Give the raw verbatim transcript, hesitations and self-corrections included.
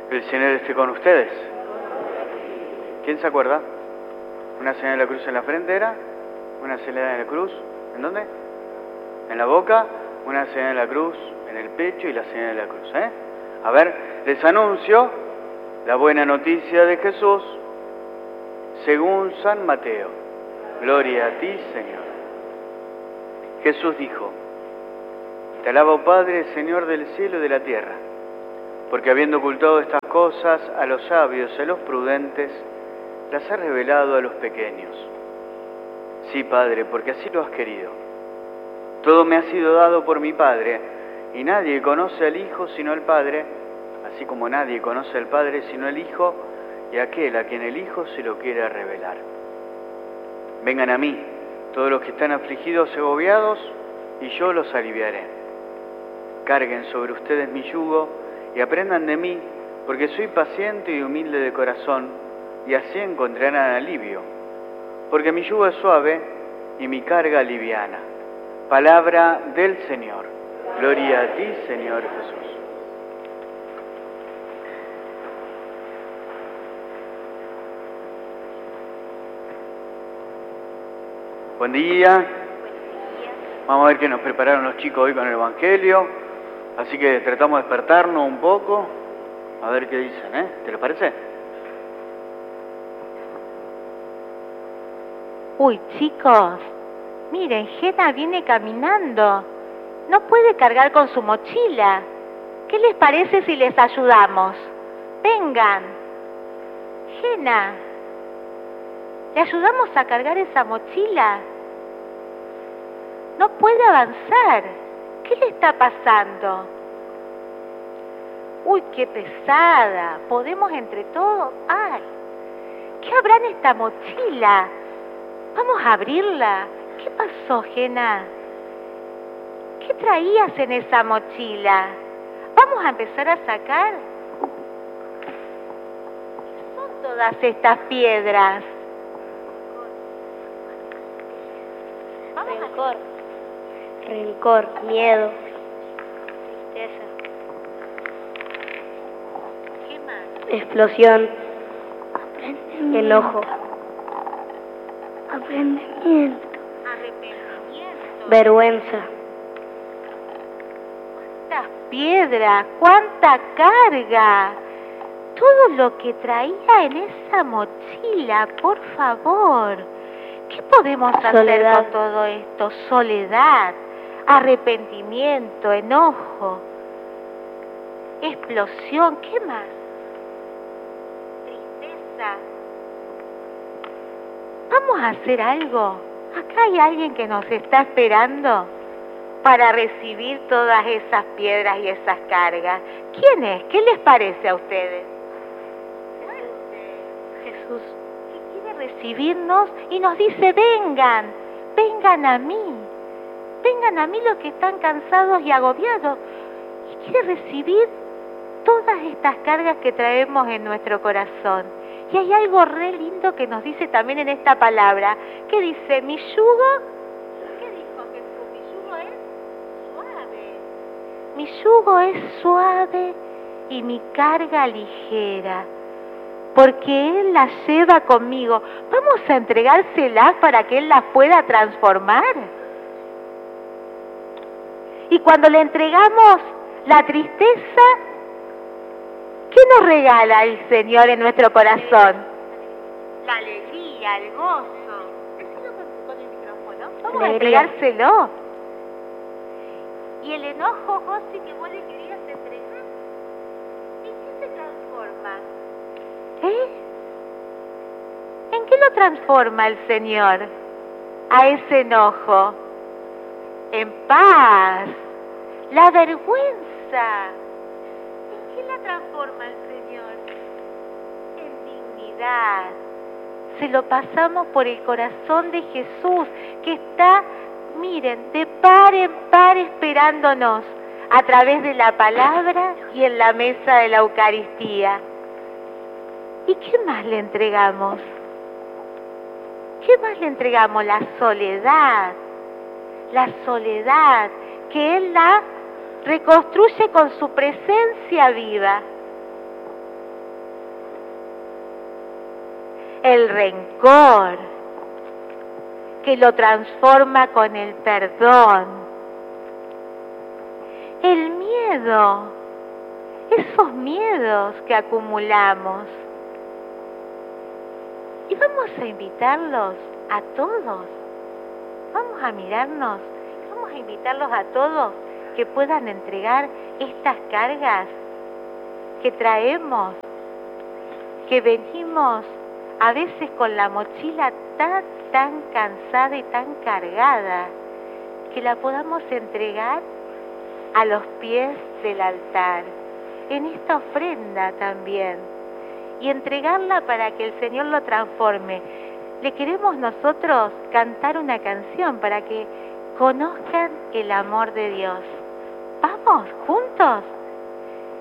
El Señor esté con ustedes. ¿Quién se acuerda? Una señal de la cruz en la frente era, una señal de la cruz, ¿en dónde? En la boca, una señal de la cruz en el pecho y la señal de la cruz, ¿eh? A ver, les anuncio la buena noticia de Jesús según San Mateo. Gloria a ti, Señor. Jesús dijo: Te alabo, Padre, Señor del cielo y de la tierra, porque habiendo ocultado estas cosas a los sabios y a los prudentes, las has revelado a los pequeños. Sí, Padre, porque así lo has querido. Todo me ha sido dado por mi Padre, y nadie conoce al Hijo sino el Padre, así como nadie conoce al Padre sino el Hijo, y aquel a quien el Hijo se lo quiera revelar. Vengan a mí, todos los que están afligidos y agobiados, y yo los aliviaré. Carguen sobre ustedes mi yugo, y aprendan de mí, porque soy paciente y humilde de corazón, y así encontrarán alivio. Porque mi yugo es suave y mi carga liviana. Palabra del Señor. Gloria a ti, Señor Jesús. Buen día. Vamos a ver qué nos prepararon los chicos hoy con el Evangelio. Así que tratamos de despertarnos un poco. A ver qué dicen, ¿eh? ¿Te les parece? Uy, chicos, miren, Jena viene caminando. No puede cargar con su mochila. ¿Qué les parece si les ayudamos? Vengan. Jena, ¿le ayudamos a cargar esa mochila? No puede avanzar. ¿Qué le está pasando? Uy, qué pesada. ¿Podemos entre todos? ¡Ay! ¿Qué habrá en esta mochila? Vamos a abrirla. ¿Qué pasó, Jena? ¿Qué traías en esa mochila? Vamos a empezar a sacar. ¿Qué son todas estas piedras? Rencor, rencor, miedo, tristeza. ¿Qué más? Explosión, enojo, Aprendimiento. Arrepentimiento. vergüenza, ¿Cuántas piedras? ¿Cuánta carga? Todo lo que traía en esa mochila, por favor. ¿Qué podemos hacer Soledad. con todo esto? Soledad, arrepentimiento, enojo, explosión, ¿qué más? Tristeza. Vamos a hacer algo. Acá hay alguien que nos está esperando para recibir todas esas piedras y esas cargas. ¿Quién es? ¿Qué les parece a ustedes? Jesús, Que quiere recibirnos y nos dice: vengan, vengan a mí, vengan a mí los que están cansados y agobiados. Y quiere recibir todas estas cargas que traemos en nuestro corazón. Y hay algo re lindo que nos dice también en esta palabra, que dice: mi yugo, ¿qué dijo Jesús? Mi yugo es suave. Mi yugo es suave y mi carga ligera, porque Él las lleva conmigo. ¿Vamos a entregárselas para que Él las pueda transformar? Y cuando le entregamos la tristeza, ¿qué nos regala el Señor en nuestro corazón? La alegría, el gozo. Decilo con, con el micrófono. Vamos Alegría. a entregárselo. Y el enojo, José, que vos le querías entregar, ¿en qué se transforma? ¿Eh? ¿En qué lo transforma el Señor a ese enojo? En paz. La vergüenza, ¿en qué la transforma el Señor? En dignidad. Se lo pasamos por el corazón de Jesús, que está, miren, de par en par esperándonos a través de la palabra y en la mesa de la Eucaristía. ¿Y qué más le entregamos? ¿Qué más le entregamos? La soledad. La soledad, que Él la reconstruye con su presencia viva. el rencor, que lo transforma con el perdón. El miedo, esos miedos que acumulamos. Y vamos a invitarlos a todos. Vamos a mirarnos, vamos a invitarlos a todos que puedan entregar estas cargas que traemos, que venimos a veces con la mochila tan, tan cansada y tan cargada, que la podamos entregar a los pies del altar, en esta ofrenda también, y entregarla para que el Señor lo transforme. Le queremos nosotros cantar una canción para que conozcan el amor de Dios. ¿Vamos juntos?